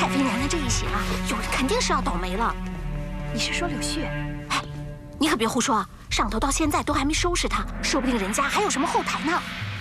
太妃娘娘这一写啊，有人肯定是要倒霉了。 你是说柳絮？ 哎，你可别胡说，上头到现在都还没收拾他，说不定人家还有什么后台呢。